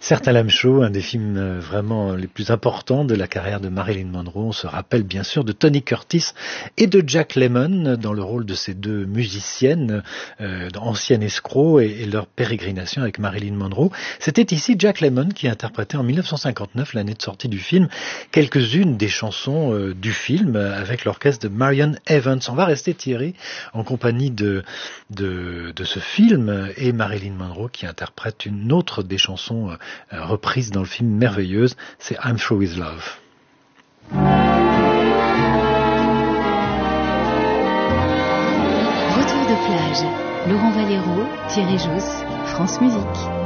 Certes, Alam Show, un des films vraiment les plus importants de la carrière de Marilyn Monroe. On se rappelle bien sûr de Tony Curtis et de Jack Lemmon dans le rôle de ces deux musiciennes, anciennes escrocs et leur pérégrination avec Marilyn Monroe. C'était ici Jack Lemmon qui interprétait en 1959, l'année de sortie du film, quelques-unes des chansons du film avec l'orchestre de Marion Evans. On va rester, Thierry, en compagnie de ce film et Marilyn Monroe qui interprète une autre des chansons reprise dans le film merveilleuse, c'est I'm Through With Love. Retour de plage, Laurent Valero, Thierry Jousse, France Musique.